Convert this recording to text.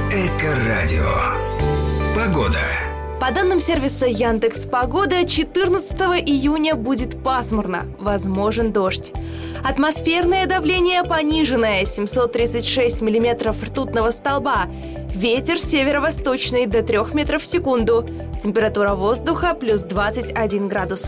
Эко-радио. Погода. По данным сервиса Яндекс.Погода, 14 июня будет пасмурно, возможен дождь. Атмосферное давление пониженное, 736 миллиметров ртутного столба. Ветер северо-восточный до 3 метров в секунду. Температура воздуха плюс 21 градус.